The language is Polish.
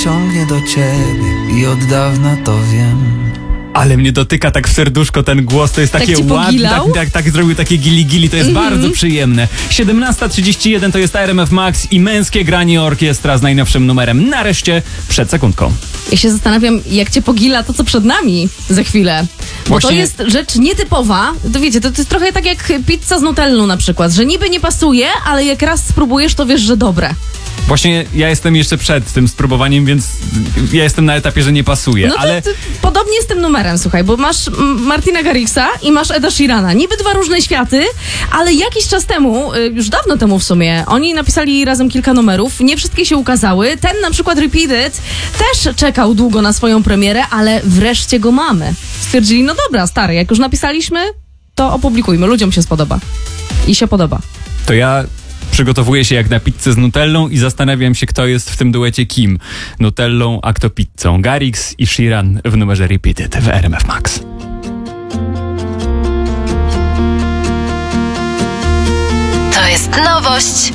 ciągnie do ciebie i od dawna to wiem. Ale mnie dotyka tak w serduszko ten głos, to jest Tak takie ci ładne, pogilał? tak zrobił takie gili, to jest bardzo przyjemne. 17:31 to jest RMF Max i męskie granie orkiestra z najnowszym numerem. Nareszcie przed sekundką. Ja się zastanawiam, jak cię pogila to, co przed nami za chwilę. Bo Właśnie- to jest rzecz nietypowa. To wiecie, to jest trochę tak jak pizza z nutellą na przykład, że niby nie pasuje, ale jak raz spróbujesz, to wiesz, że dobre. Właśnie ja jestem jeszcze przed tym spróbowaniem, więc ja jestem na etapie, że nie pasuje, No to ale... podobnie z tym numerem, słuchaj, bo masz Martina Garrixa i masz Eda Sheerana. Niby dwa różne światy, ale jakiś czas temu, już dawno temu w sumie, oni napisali razem kilka numerów, nie wszystkie się ukazały. Ten na przykład Repeated też czekał długo na swoją premierę, ale wreszcie go mamy. Stwierdzili, no dobra, stary, jak już napisaliśmy, to opublikujmy, ludziom się spodoba. I się podoba. To ja przygotowuję się jak na pizzę z nutellą i zastanawiam się, kto jest w tym duecie kim. Nutellą, a kto pizzą. Garrix i Sheeran w numerze Repeated w RMF Max. To jest nowość.